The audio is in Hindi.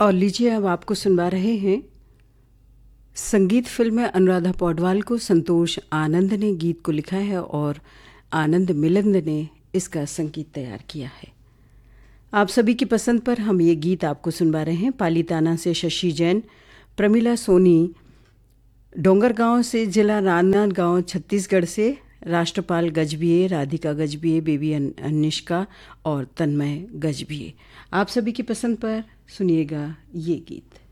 और लीजिए अब आपको सुनवा रहे हैं संगीत फिल्म अनुराधा पौडवाल को संतोष आनंद ने गीत को लिखा है और आनंद मिलिंद ने इसका संगीत तैयार किया है। आप सभी की पसंद पर हम ये गीत आपको सुनवा रहे हैं। पालीताना से शशि जैन, प्रमिला सोनी, डोंगरगांव से जिला राजनांदगांव छत्तीसगढ़ से राष्ट्रपाल गजबिये, राधिका गजबिये, बेबी अनिष्का और तन्मय गजबिये। आप सभी की पसंद पर सुनिएगा ये गीत।